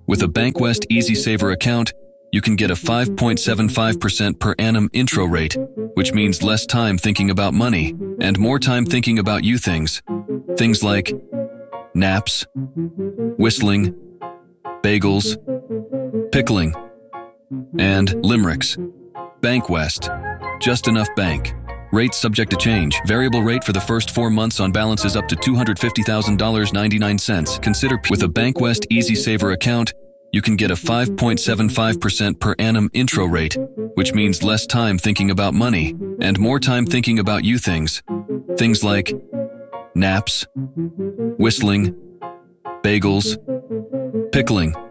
With a BankWest Easy Saver account, you can get a 5.75% per annum intro rate, which means less time thinking about money and more time thinking about you things. Things like naps, whistling, bagels, pickling, and limericks. BankWest. Just enough bank. Rates subject to change. Variable rate for the first 4 months on balances up to $250,000.99. Consider with a BankWest Easy Saver account, you can get a 5.75% per annum intro rate, which means less time thinking about money and more time thinking about you things. Things like naps, whistling, bagels, pickling,